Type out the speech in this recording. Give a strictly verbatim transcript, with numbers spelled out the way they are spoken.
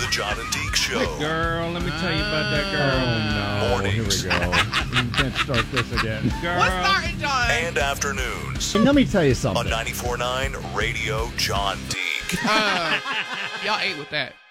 The John and Deke Show. Girl, let me tell you about that girl. Oh, no. Mornings. Here we go. You can't start this again. Girl. What's starting, John? And afternoons. Let me tell you On something. ninety-four point nine Radio John Deke. Uh, y'all ate with that.